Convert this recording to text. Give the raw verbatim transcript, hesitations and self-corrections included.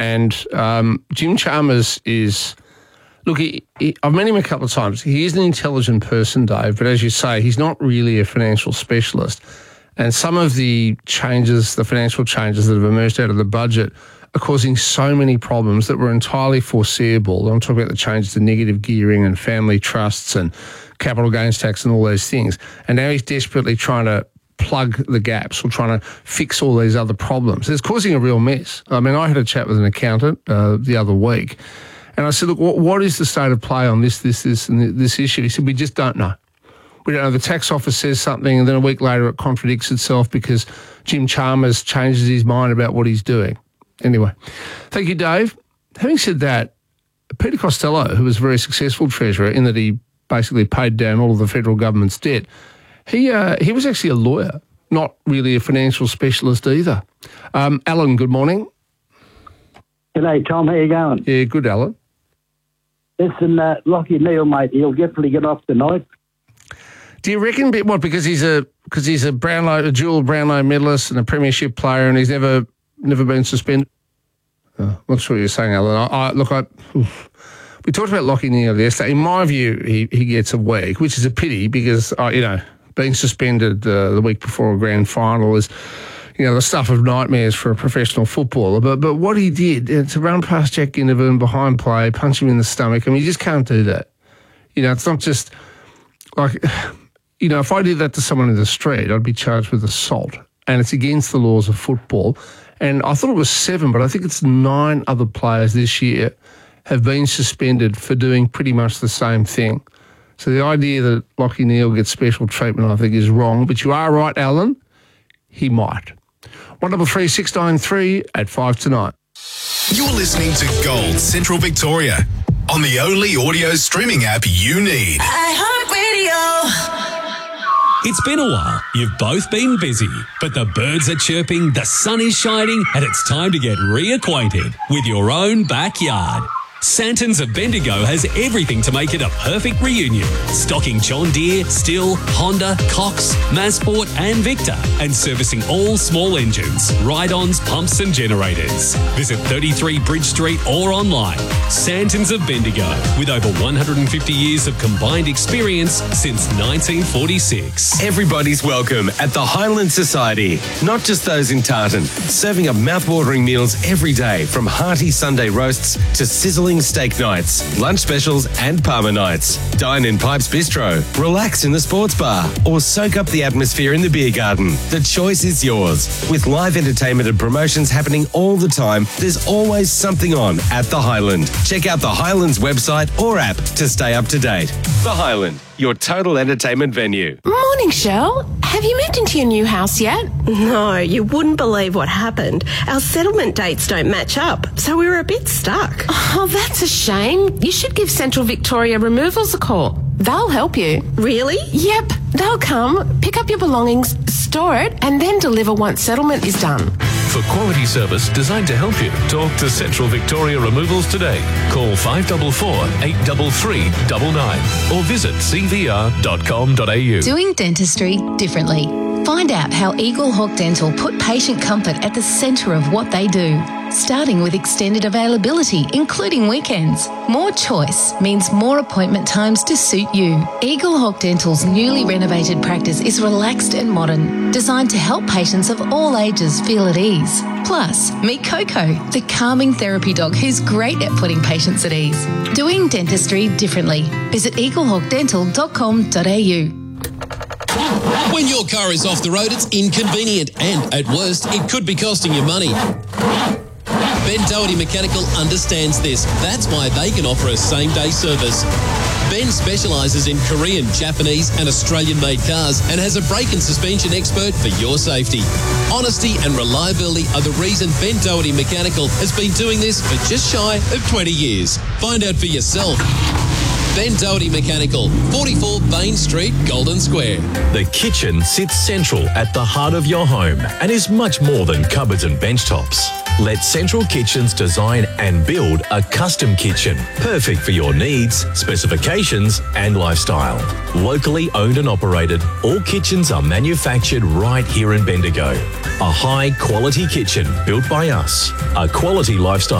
And um, Jim Chalmers is, look, he, he, I've met him a couple of times. He is an intelligent person, Dave, but as you say, he's not really a financial specialist. And some of the changes, the financial changes that have emerged out of the budget are causing so many problems that were entirely foreseeable. I'm talking about the changes to negative gearing and family trusts and capital gains tax and all those things. And now he's desperately trying to plug the gaps or trying to fix all these other problems. It's causing a real mess. I mean, I had a chat with an accountant uh, the other week, and I said, look, what, what is the state of play on this, this, this, and this issue? He said, we just don't know. We don't know. The tax office says something, and then a week later it contradicts itself because Jim Chalmers changes his mind about what he's doing. Anyway, thank you, Dave. Having said that, Peter Costello, who was a very successful treasurer in that he basically paid down all of the federal government's debt, he uh, he was actually a lawyer, not really a financial specialist either. Um, Alan, good morning. G'day, Tom. How you going? Yeah, good, Alan. Listen, uh, Lockie Neal, mate, he'll definitely get off tonight. Do you reckon, what, because he's a because he's a Brownlow, a dual Brownlow medalist and a premiership player, and he's never never been suspended? Oh, I'm not sure what you're saying, Alan. I, I, look, I, oof. we talked about Lockie Neal yesterday. In my view, he, he gets a week, which is a pity because, uh, you know, being suspended uh, the week before a grand final is, you know, the stuff of nightmares for a professional footballer. But but what he did, uh, to run past Jack Ginnivan behind play, punch him in the stomach, I mean, you just can't do that. You know, it's not just like... You know, if I did that to someone in the street, I'd be charged with assault, and it's against the laws of football. And I thought it was seven, but I think it's nine other players this year have been suspended for doing pretty much the same thing. So the idea that Lockie Neal gets special treatment, I think, is wrong. But you are right, Alan, he might. one double three six nine three at five tonight. You're listening to Gold Central Victoria on the only audio streaming app you need. iHeartRadio. It's been a while. You've both been busy, but the birds are chirping, the sun is shining, and it's time to get reacquainted with your own backyard. Santons of Bendigo has everything to make it a perfect reunion. Stocking John Deere, Stihl, Honda, Cox, Mazsport and Victor, and servicing all small engines, ride-ons, pumps and generators. Visit thirty-three Bridge Street or online. Santons of Bendigo, with over one hundred fifty years of combined experience since nineteen forty-six. Everybody's welcome at the Highland Society, not just those in Tartan. Serving up mouth-watering meals every day, from hearty Sunday roasts to sizzling steak nights, lunch specials and Parma nights. Dine in Pipes Bistro, relax in the sports bar, or soak up the atmosphere in the beer garden. The choice is yours. With live entertainment and promotions happening all the time, there's always something on at the Highland. Check out the Highland's website or app to stay up to date. The Highland, your total entertainment venue. Morning, Shell. Have you moved into your new house yet? No, you wouldn't believe what happened. Our settlement dates don't match up, so we were a bit stuck. Oh, that's a shame. You should give Central Victoria Removals a call. They'll help you. Really? Yep. They'll come, pick up your belongings, store it, and then deliver once settlement is done. For quality service designed to help you, talk to Central Victoria Removals today. Call five four four, eight three three nine nine or visit c v r dot com dot a u. Doing dentistry differently. Find out how Eagle Hawk Dental put patient comfort at the centre of what they do. Starting with extended availability, including weekends. More choice means more appointment times to suit you. Eagle Hawk Dental's newly renovated practice is relaxed and modern, designed to help patients of all ages feel at ease. Plus, meet Coco, the calming therapy dog who's great at putting patients at ease. Doing dentistry differently. Visit eagle hawk dental dot com dot a u. When your car is off the road, it's inconvenient and, at worst, it could be costing you money. Ben Doherty Mechanical understands this. That's why they can offer a same-day service. Ben specialises in Korean, Japanese and Australian-made cars and has a brake and suspension expert for your safety. Honesty and reliability are the reason Ben Doherty Mechanical has been doing this for just shy of twenty years. Find out for yourself. Ben Doherty Mechanical, forty-four Bain Street, Golden Square. The kitchen sits central at the heart of your home and is much more than cupboards and bench tops. Let Central Kitchens design and build a custom kitchen, perfect for your needs, specifications and lifestyle. Locally owned and operated, all kitchens are manufactured right here in Bendigo. A high quality kitchen built by us. A quality lifestyle